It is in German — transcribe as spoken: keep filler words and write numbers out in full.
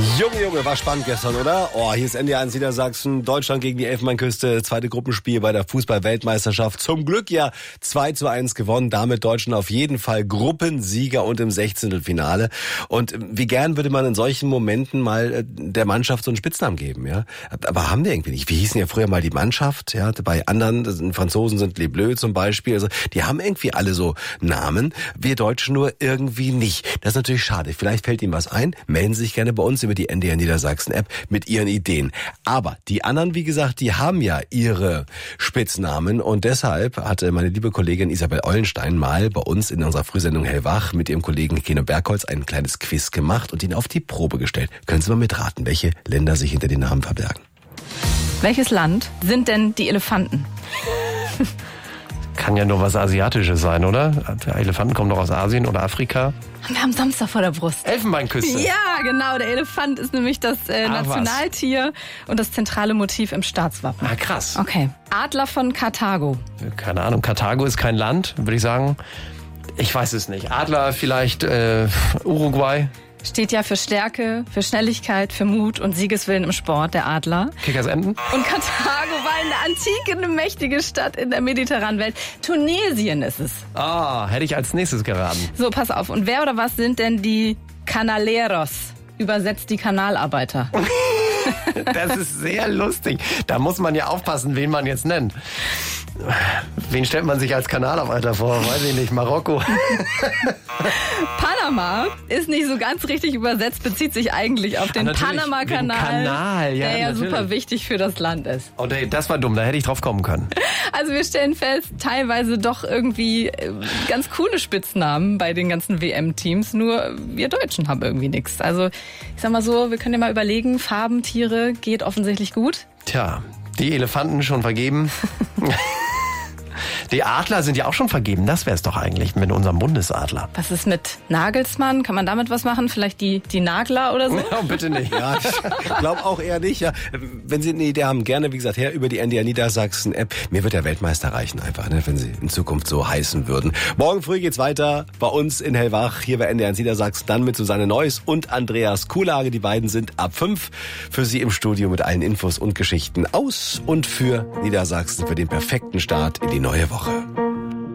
Junge, Junge, war spannend gestern, oder? Oh, hier ist N D R eins Niedersachsen, Deutschland gegen die Elfenbeinküste, zweite Gruppenspiel bei der Fußball-Weltmeisterschaft. Zum Glück ja zwei zu eins gewonnen, damit Deutschland auf jeden Fall Gruppensieger und im Sechzehntelfinale. Und wie gern würde man in solchen Momenten mal der Mannschaft so einen Spitznamen geben, ja? Aber haben wir irgendwie nicht. Wir hießen ja früher mal die Mannschaft, ja? Bei anderen, das sind Franzosen sind Les Bleus zum Beispiel, also die haben irgendwie alle so Namen, wir Deutschen nur irgendwie nicht. Das ist natürlich schade. Vielleicht fällt Ihnen was ein, melden Sie sich gerne bei uns über die N D R Niedersachsen App mit Ihren Ideen. Aber die anderen, wie gesagt, die haben ja ihre Spitznamen und deshalb hatte meine liebe Kollegin Isabel Eulenstein mal bei uns in unserer Frühsendung Hellwach mit ihrem Kollegen Keno Bergholz ein kleines Quiz gemacht und ihn auf die Probe gestellt. Können Sie mal mitraten, welche Länder sich hinter den Namen verbergen? Welches Land sind denn die Elefanten? Kann ja nur was Asiatisches sein, oder? Elefanten kommen doch aus Asien oder Afrika. Wir haben Samstag vor der Brust. Elfenbeinküste. Ja, genau. Der Elefant ist nämlich das äh, Ah, Nationaltier und das zentrale Motiv im Staatswappen. Ah, krass. Okay. Adler von Karthago. Keine Ahnung, Karthago ist kein Land, würde ich sagen. Ich weiß es nicht. Adler vielleicht äh, Uruguay. Steht ja für Stärke, für Schnelligkeit, für Mut und Siegeswillen im Sport, der Adler. Kickersenten. Und Karthago war in der Antike eine mächtige Stadt in der mediterranen Welt. Tunesien ist es. Ah, hätte ich als nächstes geraten. So, pass auf. Und wer oder was sind denn die Canaleros? Übersetzt die Kanalarbeiter. Das ist sehr lustig. Da muss man ja aufpassen, wen man jetzt nennt. Wen stellt man sich als Kanalarbeiter vor? Weiß ich nicht, Marokko. Panama ist nicht so ganz richtig übersetzt, bezieht sich eigentlich auf den Ah, Panama-Kanal, Kanal, ja, der ja natürlich. super wichtig für das Land ist. Oh, nee, das war dumm, da hätte ich drauf kommen können. Also wir stellen fest, teilweise doch irgendwie äh, ganz coole Spitznamen bei den ganzen W M-Teams, nur wir Deutschen haben irgendwie nichts. Also ich sag mal so, wir können ja mal überlegen, Farben, Tiere, geht offensichtlich gut. Tja, die Elefanten schon vergeben. Die Adler sind ja auch schon vergeben. Das wäre es doch eigentlich mit unserem Bundesadler. Was ist mit Nagelsmann? Kann man damit was machen? Vielleicht die, die Nagler oder so? Oh, bitte nicht. Ja, ich glaube auch eher nicht. Ja. Wenn Sie eine Idee haben, gerne, wie gesagt, her über die N D R Niedersachsen App. Mir wird der Weltmeister reichen einfach, ne, wenn Sie in Zukunft so heißen würden. Morgen früh geht's weiter bei uns in Hellwach, hier bei N D R eins Niedersachsen, dann mit Susanne Neuss und Andreas Kuhlage. Die beiden sind ab fünf für Sie im Studio mit allen Infos und Geschichten aus und für Niedersachsen für den perfekten Start in die neue Woche.